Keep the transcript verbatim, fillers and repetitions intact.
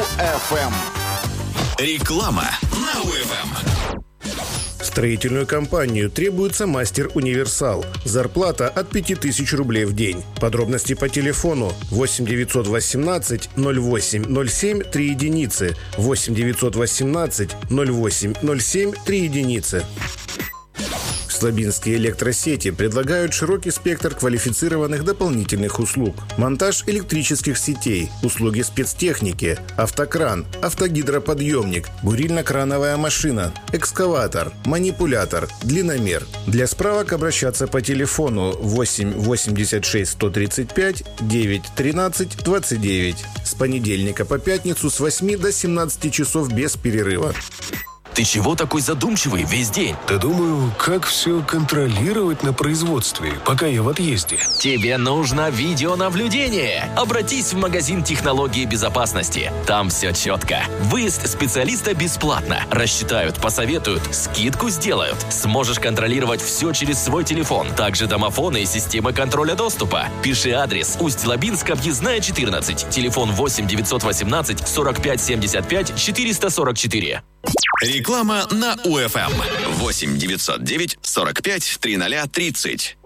эф эм. Реклама на УФМ. В строительную компанию требуется мастер-универсал. Зарплата от пяти тысяч рублей в день. Подробности по телефону восемь девятьсот восемнадцать ноль восемь ноль семь три единицы. восемь девятьсот восемнадцать ноль восемь ноль семь три единицы. Слабинские электросети предлагают широкий спектр квалифицированных дополнительных услуг. Монтаж электрических сетей, услуги спецтехники, автокран, автогидроподъемник, бурильно-крановая машина, экскаватор, манипулятор, длинномер. Для справок обращаться по телефону восемь восемьдесят шесть сто тридцать пять девять тринадцать двадцать девять. С понедельника по пятницу с восьми до семнадцати часов без перерыва. Ты чего такой задумчивый весь день? Да думаю, как все контролировать на производстве, пока я в отъезде. Тебе нужно видеонаблюдение. Обратись в магазин технологии безопасности. Там все четко. Выезд специалиста бесплатно. Рассчитают, посоветуют, скидку сделают. Сможешь контролировать все через свой телефон. Также домофоны и системы контроля доступа. Пиши адрес: Усть-Лабинск, объездная четырнадцать. Телефон восемь девятьсот восемнадцать сорок пять семьдесят пять четыреста сорок четыре. Реклама на УФМ. восемь девятьсот девять сорок пять тридцать тридцать.